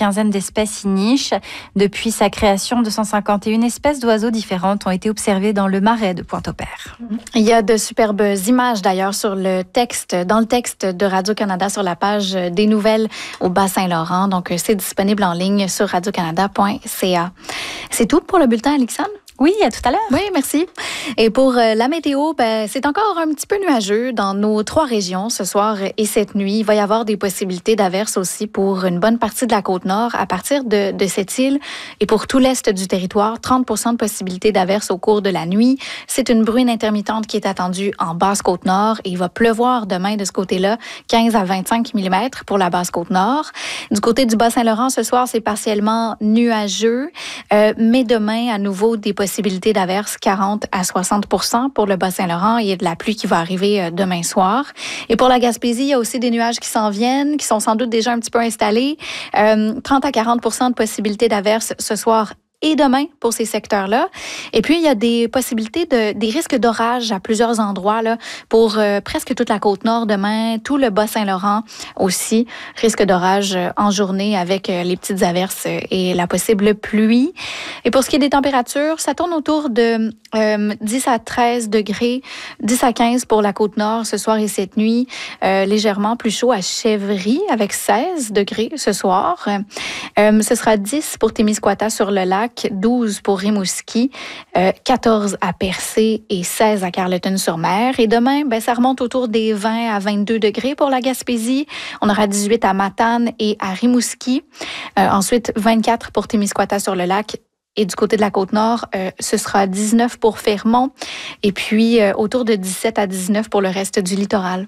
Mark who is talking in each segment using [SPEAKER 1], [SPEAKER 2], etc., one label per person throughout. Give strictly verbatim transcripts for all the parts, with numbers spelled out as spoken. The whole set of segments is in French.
[SPEAKER 1] quinzaine d'espèces niches. Depuis sa création, deux cent cinquante et une espèces d'oiseaux différentes ont été observées dans le marais de Pointe-au-Père.
[SPEAKER 2] Il y a de superbes images d'ailleurs sur le texte, dans le texte de Radio-Canada sur la page des nouvelles au Bas-Saint-Laurent. Donc, c'est disponible en ligne sur radio canada point c a. C'est tout pour le bulletin, Alexandre?
[SPEAKER 1] Oui, à tout à l'heure.
[SPEAKER 2] Oui, merci. Et pour euh, la météo, ben, c'est encore un petit peu nuageux dans nos trois régions ce soir et cette nuit. Il va y avoir des possibilités d'averses aussi pour une bonne partie de la Côte-Nord à partir de, de cette île et pour tout l'est du territoire. trente pour cent de possibilités d'averses au cours de la nuit. C'est une bruine intermittente qui est attendue en basse Côte-Nord et il va pleuvoir demain de ce côté-là, quinze à vingt-cinq millimètres pour la basse Côte-Nord. Du côté du Bas-Saint-Laurent, ce soir, c'est partiellement nuageux, euh, mais demain, à nouveau, des possibilités d'averses, quarante à soixante pour cent pour le Bas-Saint-Laurent. Il y a de la pluie qui va arriver demain soir. Et pour la Gaspésie, il y a aussi des nuages qui s'en viennent, qui sont sans doute déjà un petit peu installés. Euh, trente à quarante pour cent de possibilités d'averses ce soir et demain pour ces secteurs-là. Et puis, il y a des possibilités, de, des risques d'orage à plusieurs endroits là, pour euh, presque toute la Côte-Nord demain, tout le Bas-Saint-Laurent aussi. Risque d'orage en journée avec euh, les petites averses et la possible pluie. Et pour ce qui est des températures, ça tourne autour de euh, dix à treize degrés, dix à quinze pour la Côte-Nord ce soir et cette nuit. Euh, légèrement plus chaud à Chèvry avec seize degrés ce soir. Euh, ce sera dix pour Témiscouata sur le lac, douze pour Rimouski, euh, quatorze à Percé et seize à Carleton-sur-Mer. Et demain, ben, ça remonte autour des vingt à vingt-deux degrés pour la Gaspésie. On aura dix-huit à Matane et à Rimouski. Euh, ensuite, vingt-quatre pour Témiscouata sur le lac. Et du côté de la Côte-Nord, euh, ce sera dix-neuf pour Fermont. Et puis, euh, autour de dix-sept à dix-neuf pour le reste du littoral.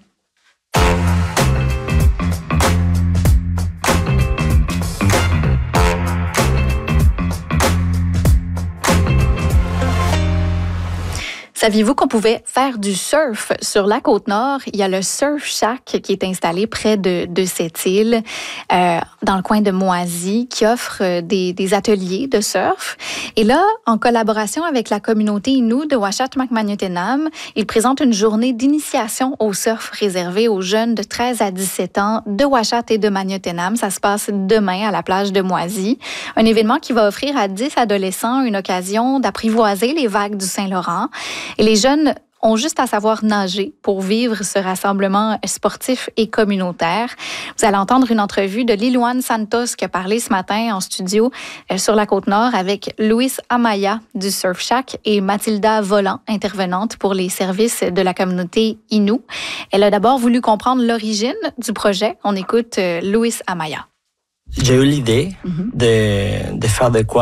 [SPEAKER 2] Saviez-vous qu'on pouvait faire du surf sur la Côte-Nord? Il y a le Surf Shack qui est installé près de, de cette île, euh, dans le coin de Moisy, qui offre des, des ateliers de surf. Et là, en collaboration avec la communauté Innu de Ouachata-Macmagnotenam, ils présentent une journée d'initiation au surf réservée aux jeunes de treize à dix-sept ans de Ouachata et de Magnotenam. Ça se passe demain à la plage de Moisy. Un événement qui va offrir à dix adolescents une occasion d'apprivoiser les vagues du Saint-Laurent. Et les jeunes ont juste à savoir nager pour vivre ce rassemblement sportif et communautaire. Vous allez entendre une entrevue de Lilouane Santos qui a parlé ce matin en studio euh, sur la Côte-Nord avec Luis Amaya du Surf Shack et Mathilda Volant, intervenante pour les services de la communauté Innu. Elle a d'abord voulu comprendre l'origine du projet. On écoute euh, Luis Amaya.
[SPEAKER 3] J'ai eu l'idée mm-hmm. de, de faire de quoi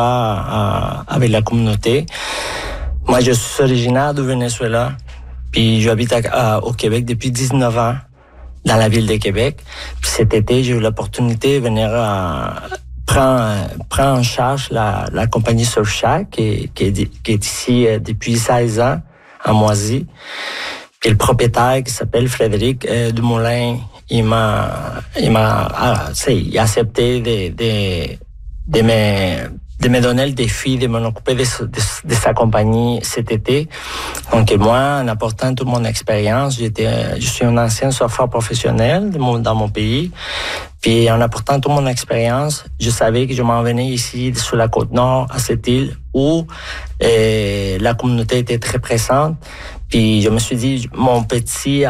[SPEAKER 3] euh, avec la communauté. Moi, je suis originaire du Venezuela, puis j'habite à, à, au Québec depuis dix-neuf ans, dans la ville de Québec. Puis cet été, j'ai eu l'opportunité de venir euh, prendre, prendre en charge la, la compagnie Surf Shack, qui, qui, est, qui est ici euh, depuis seize ans, à Moisy. Puis le propriétaire, qui s'appelle Frédéric euh, Dumoulin, il m'a, il m'a, ah, il a accepté de, de, de me... de me donner le défi de m'en occuper de, de, de sa compagnie cet été. Donc moi, en apportant toute mon expérience, j'étais, je suis un ancien surfeur professionnel de mon, dans mon pays. Puis en apportant toute mon expérience, je savais que je m'en venais ici sur la Côte-Nord, à cette île où euh, la communauté était très présente. Puis je me suis dit, mon petit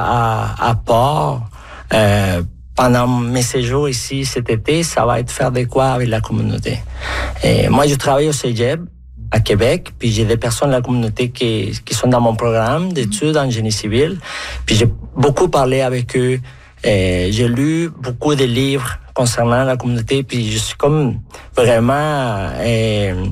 [SPEAKER 3] apport euh, pendant mes séjours ici cet été, ça va être faire de quoi avec la communauté. Et moi, je travaille au Cégep à Québec, puis j'ai des personnes de la communauté qui, qui sont dans mon programme d'études en génie civil. Puis j'ai beaucoup parlé avec eux. Et j'ai lu beaucoup de livres concernant la communauté, puis je suis comme vraiment euh,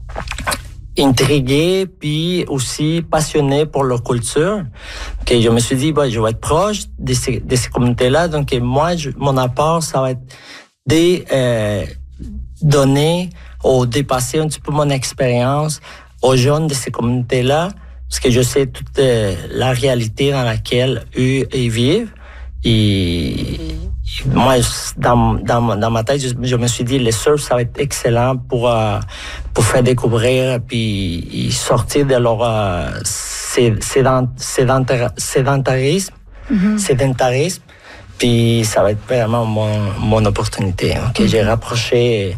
[SPEAKER 3] intrigué, puis aussi passionné pour leur culture. Que je me suis dit, bah, je vais être proche de ces, de ces communautés-là. Donc moi, je, mon apport, ça va être de euh, donner ou dépasser un petit peu mon expérience aux jeunes de ces communautés-là, parce que je sais toute euh, la réalité dans laquelle eux ils vivent. Et moi, dans, dans, dans ma tête, je, je me suis dit, le surf, ça va être excellent pour, euh, pour faire découvrir puis sortir de leur euh, sédent, sédentar, sédentarisme, mm-hmm. sédentarisme. Puis ça va être vraiment mon, mon opportunité. Okay? Mm-hmm. J'ai rapproché